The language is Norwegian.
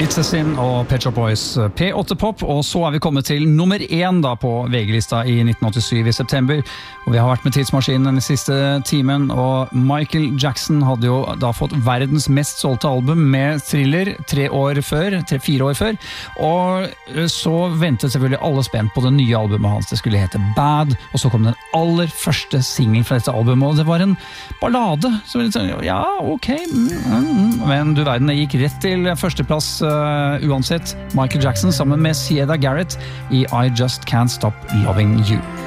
It's a Sin og Pet Shop Boys P8 Pop, og så vi kommet til nummer 1 da på VG-lista i 1987 i september, og vi har vært med tidsmaskinen den siste timen, og Michael Jackson hadde jo da fått verdens mest solgte album med Thriller 4 år før, og så ventet selvfølgelig alle spent på det nye albumet hans, det skulle hete Bad, og så kom den aller første singlen fra dette albumet, og det var en ballade, så ja, ok, men du verden, det gikk rett til førsteplass uansett, Michael Jackson sammen med Sierra Garrett i I Just Can't Stop Loving You.